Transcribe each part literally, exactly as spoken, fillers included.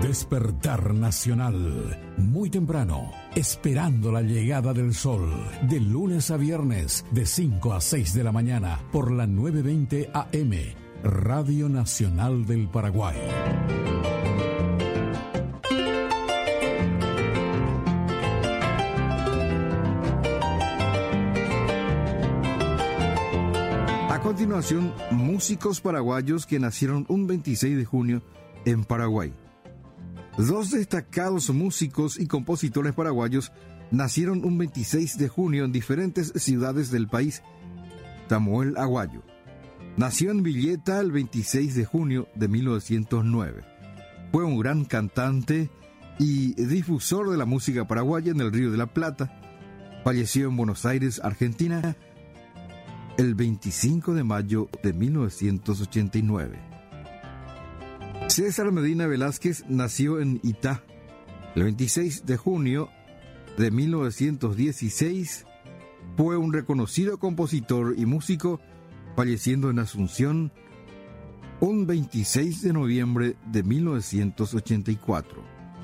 Despertar Nacional, muy temprano, esperando la llegada del sol, de lunes a viernes, de cinco a seis de la mañana, por la nueve veinte A M, Radio Nacional del Paraguay. A continuación, músicos paraguayos que nacieron un veintiséis de junio en Paraguay. Dos destacados músicos y compositores paraguayos nacieron un veintiséis de junio en diferentes ciudades del país. Samuel Aguayo nació en Villeta el veintiséis de junio de mil novecientos nueve. Fue un gran cantante y difusor de la música paraguaya en el Río de la Plata. Falleció en Buenos Aires, Argentina, el veinticinco de mayo de mil novecientos ochenta y nueve. César Medina Velázquez nació en Itá el veintiséis de junio de mil novecientos dieciséis. Fue un reconocido compositor y músico, falleciendo en Asunción un veintiséis de noviembre de mil novecientos ochenta y cuatro.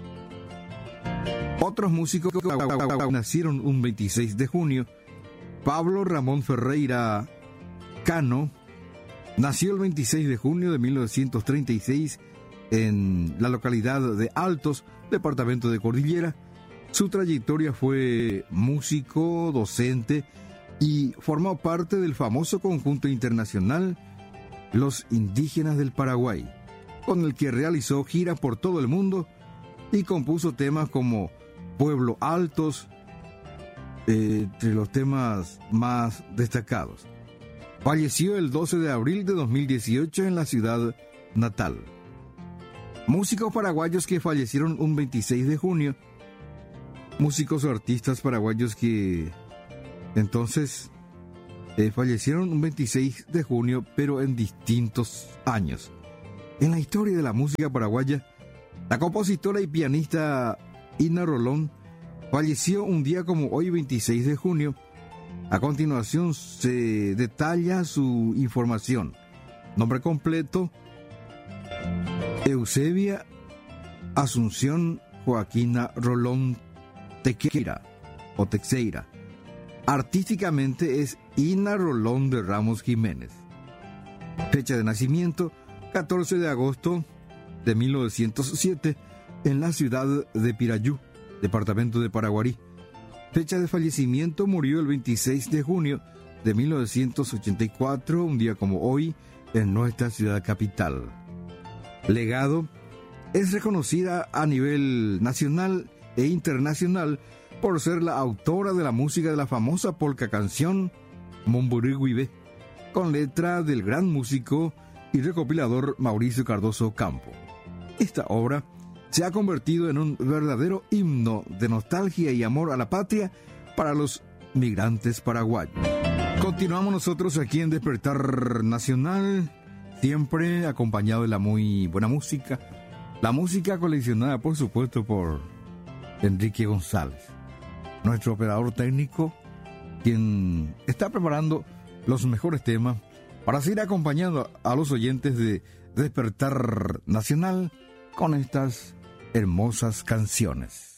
Otros músicos que nacieron un veintiséis de junio. Pablo Ramón Ferreira Cano nació el veintiséis de junio de mil novecientos treinta y seis en la localidad de Altos, departamento de Cordillera. Su trayectoria fue músico, docente y formó parte del famoso conjunto internacional Los Indígenas del Paraguay, con el que realizó gira por todo el mundo y compuso temas como Pueblo Altos, eh, entre los temas más destacados. Falleció el doce de abril de dos mil dieciocho en la ciudad natal. Músicos paraguayos que fallecieron un veintiséis de junio. Músicos o artistas paraguayos que entonces eh, fallecieron un veintiséis de junio, pero en distintos años. En la historia de la música paraguaya, la compositora y pianista Ina Rolón falleció un día como hoy, veintiséis de junio. A continuación se detalla su información. Nombre completo: Eusebia Asunción Joaquina Rolón Tequeira o Texeira. Artísticamente es Ina Rolón de Ramos Jiménez. Fecha de nacimiento: catorce de agosto de mil novecientos siete en la ciudad de Pirayú, departamento de Paraguarí. Fecha de fallecimiento: murió el veintiséis de junio de mil novecientos ochenta y cuatro, un día como hoy, en nuestra ciudad capital. Legado: es reconocida a nivel nacional e internacional por ser la autora de la música de la famosa polka canción Momburiguibé, con letra del gran músico y recopilador Mauricio Cardoso Campo. Esta obra se ha convertido en un verdadero himno de nostalgia y amor a la patria para los migrantes paraguayos. Continuamos nosotros aquí en Despertar Nacional, siempre acompañado de la muy buena música. La música coleccionada, por supuesto, por Enrique González, nuestro operador técnico, quien está preparando los mejores temas para seguir acompañando a los oyentes de Despertar Nacional con estas hermosas canciones.